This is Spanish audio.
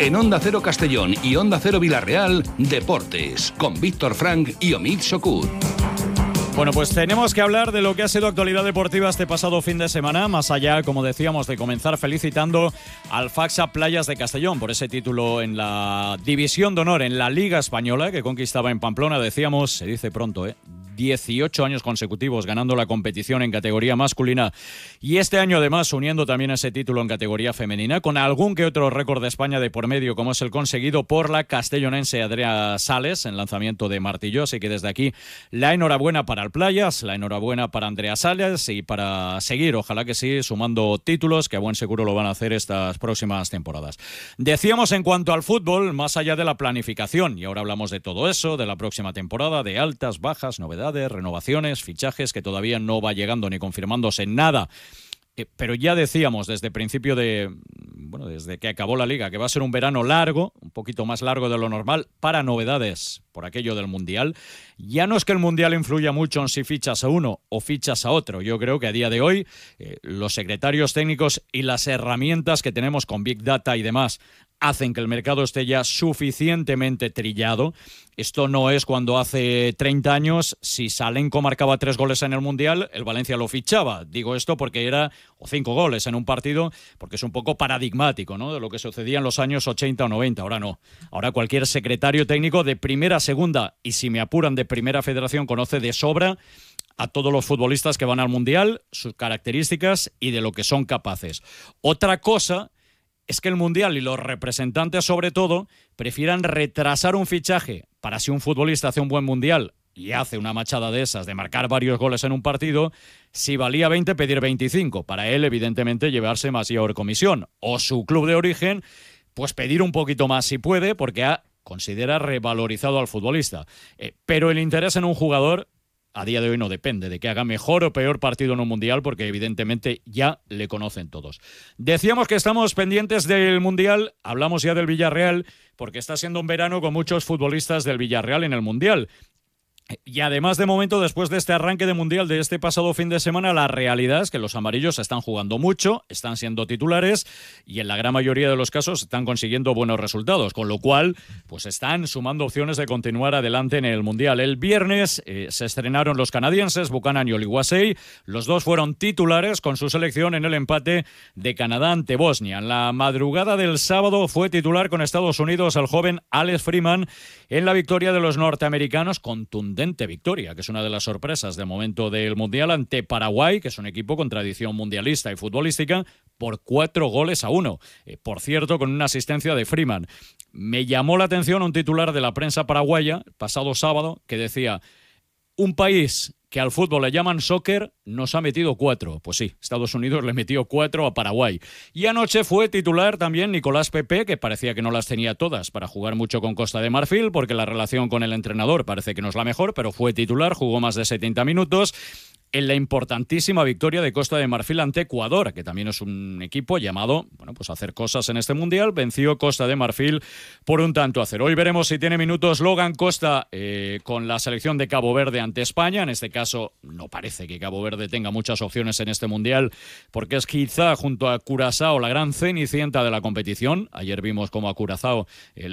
En Onda Cero Castellón y Onda Cero Villarreal, Deportes, con Víctor Frank y Omid Sokut. Bueno, pues tenemos que hablar de lo que ha sido actualidad deportiva este pasado fin de semana, más allá, como decíamos, de comenzar felicitando al Facsa Playas de Castellón por ese título en la División de Honor en la Liga Española que conquistaba en Pamplona. Decíamos, se dice pronto, 18 años consecutivos ganando la competición en categoría masculina y este año además uniendo también ese título en categoría femenina con algún que otro récord de España de por medio, como es el conseguido por la castellonense Andrea Sales en lanzamiento de martillo. Así que desde aquí la enhorabuena para el Playas, la enhorabuena para Andrea Sales y para seguir, ojalá que sí, sumando títulos que a buen seguro lo van a hacer estas próximas temporadas. Decíamos en cuanto al fútbol, más allá de la planificación, y ahora hablamos de todo eso, de la próxima temporada, de altas, bajas, novedades, renovaciones, fichajes, que todavía no va llegando ni confirmándose nada. Pero ya decíamos desde desde que acabó la Liga, que va a ser un verano largo, un poquito más largo de lo normal, para novedades por aquello del Mundial. Ya no es que el Mundial influya mucho en si fichas a uno o fichas a otro. Yo creo que a día de hoy los secretarios técnicos y las herramientas que tenemos con Big Data y demás hacen que el mercado esté ya suficientemente trillado. Esto no es cuando hace 30 años, si Salenko marcaba 3 goles en el Mundial, el Valencia lo fichaba. Digo esto porque o 5 goles en un partido, porque es un poco paradigmático, ¿no?, de lo que sucedía en los años 80 o 90. Ahora no. Ahora cualquier secretario técnico de primera, segunda y, si me apuran, de primera federación conoce de sobra a todos los futbolistas que van al Mundial, sus características y de lo que son capaces. Otra cosa es que el Mundial y los representantes, sobre todo, prefieran retrasar un fichaje para, si un futbolista hace un buen Mundial y hace una machada de esas, de marcar varios goles en un partido, si valía 20, pedir 25. Para él, evidentemente, llevarse mayor comisión. O su club de origen, pues pedir un poquito más si puede, porque considera revalorizado al futbolista. Pero el interés en un jugador a día de hoy no depende de que haga mejor o peor partido en un Mundial, porque evidentemente ya le conocen todos. Decíamos que estamos pendientes del Mundial, hablamos ya del Villarreal, porque está siendo un verano con muchos futbolistas del Villarreal en el Mundial. Y además, de momento, después de este arranque de Mundial de este pasado fin de semana, la realidad es que los amarillos están jugando mucho, están siendo titulares y en la gran mayoría de los casos están consiguiendo buenos resultados, con lo cual pues están sumando opciones de continuar adelante en el Mundial. El viernes se estrenaron los canadienses, Buchanan y Oliwasei. Los dos fueron titulares con su selección en el empate de Canadá ante Bosnia. En la madrugada del sábado fue titular con Estados Unidos el joven Alex Freeman en la victoria de los norteamericanos, contundente victoria, que es una de las sorpresas de momento del Mundial, ante Paraguay, que es un equipo con tradición mundialista y futbolística, por 4-1. Por cierto, con una asistencia de Freeman. Me llamó la atención un titular de la prensa paraguaya pasado sábado que decía: un país que al fútbol le llaman soccer, nos ha metido 4. Pues sí, Estados Unidos le metió 4 a Paraguay. Y anoche fue titular también Nicolás Pepe, que parecía que no las tenía todas para jugar mucho con Costa de Marfil, porque la relación con el entrenador parece que no es la mejor, pero fue titular, jugó más de 70 minutos. En la importantísima victoria de Costa de Marfil ante Ecuador, que también es un equipo llamado a hacer cosas en este Mundial, venció Costa de Marfil por 1-0. Hoy veremos si tiene minutos Logan Costa con la selección de Cabo Verde ante España. En este caso no parece que Cabo Verde tenga muchas opciones en este Mundial, porque es quizá junto a Curazao la gran cenicienta de la competición. Ayer vimos cómo a Curazao